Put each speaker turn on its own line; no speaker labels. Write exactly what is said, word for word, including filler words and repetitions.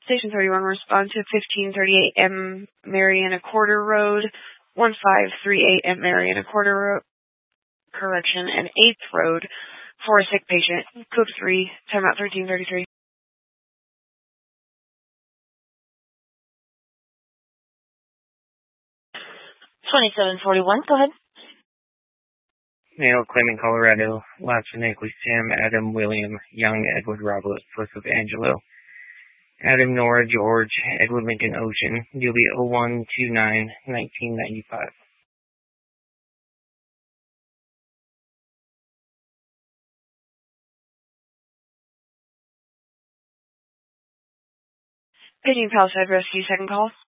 Station thirty-one, respond to fifteen thirty-eight M Mariana Quarter Road, one five three eight M Mariana Quarter Road, correction, and eighth Road for a sick patient. Code three, timeout thirteen thirty-three.
twenty-seven forty-one, go ahead.
Male claiming Colorado, last name was Sam, Adam, William, Young, Edward, Robert, first of Angelo. Adam, Nora, George, Edward, Lincoln, Ocean, U B oh one two nine, nineteen ninety-five.
Paging Palisade Rescue, second call.